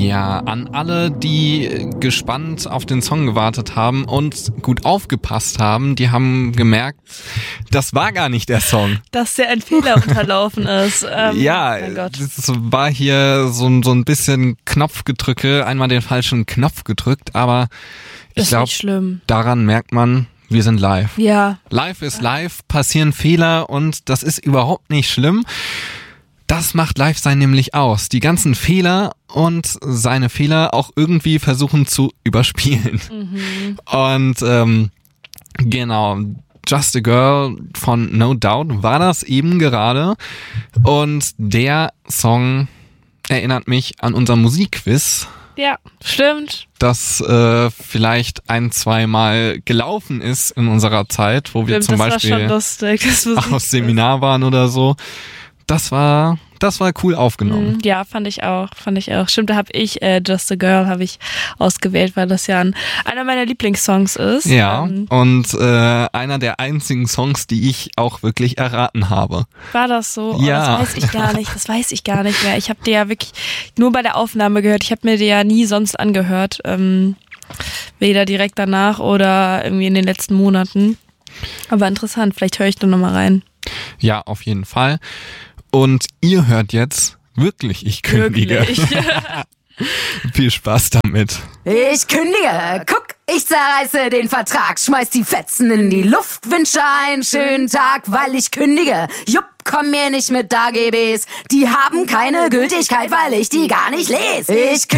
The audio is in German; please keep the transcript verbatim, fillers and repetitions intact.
Ja, an alle, die gespannt auf den Song gewartet haben und gut aufgepasst haben, die haben gemerkt, das war gar nicht der Song. Dass der ein Fehler unterlaufen ist. Ähm, ja, mein Gott. es war hier so, so ein bisschen Knopfgedrücke, einmal den falschen Knopf gedrückt, aber ich glaube, daran merkt man, wir sind live. Ja. Live ist live, passieren Fehler und das ist überhaupt nicht schlimm. Das macht Live-Sein nämlich aus. Die ganzen Fehler und seine Fehler auch irgendwie versuchen zu überspielen. Mhm. Und ähm, genau, Just a Girl von No Doubt war das eben gerade. Und der Song erinnert mich an unser Musikquiz. Ja, stimmt. Das äh, vielleicht ein, zwei Mal gelaufen ist in unserer Zeit, wo wir stimmt, zum das Beispiel war schon lustig, das aus Seminar waren oder so. Das war, das war cool aufgenommen. Ja, fand ich auch, fand ich auch. Stimmt, da habe ich äh, Just a Girl habe ich ausgewählt, weil das ja ein, einer meiner Lieblingssongs ist. Ja, ähm, und äh, einer der einzigen Songs, die ich auch wirklich erraten habe. War das so? Oh, ja. Das weiß ich gar nicht, das weiß ich gar nicht mehr. Ich habe dir ja wirklich nur bei der Aufnahme gehört. Ich habe mir die ja nie sonst angehört. Ähm, weder direkt danach oder irgendwie in den letzten Monaten. Aber interessant, vielleicht höre ich da nochmal rein. Ja, auf jeden Fall. Und ihr hört jetzt wirklich, ich kündige. Wirklich? Viel Spaß damit. Ich kündige, guck, ich zerreiße den Vertrag, schmeiß die Fetzen in die Luft, wünsche einen schönen Tag, weil ich kündige. Jupp, komm mir nicht mit A G Bs, die haben keine Gültigkeit, weil ich die gar nicht lese. Ich kündige.